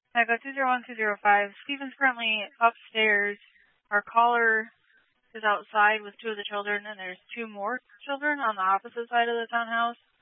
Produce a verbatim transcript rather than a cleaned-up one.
Echo two zero one two zero five. Stephen's currently upstairs. Our caller is outside with two of the children, and there's two more children on the opposite side of the townhouse.